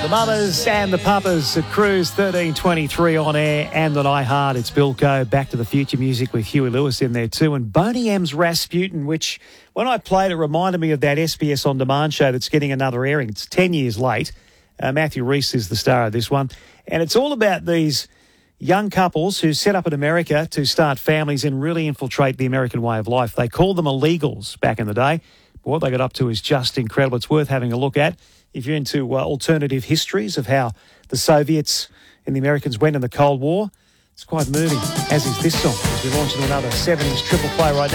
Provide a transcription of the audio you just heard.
The Mamas and the Papas at Cruise 1323 on air and on iHeart. It's Bilko, Back to the Future music with Huey Lewis in there too. And Boney M's Rasputin, which when I played it reminded me of that SBS On Demand show that's getting another airing. It's 10 years late. Matthew Rhys is the star of this one. And it's all about these young couples who set up in America to start families and really infiltrate the American way of life. They called them illegals back in the day. But what they got up to is just incredible. It's worth having a look at. If you're into alternative histories of how the Soviets and the Americans went in the Cold War, it's quite moving, as is this song, as we launch into another 70s triple play right now.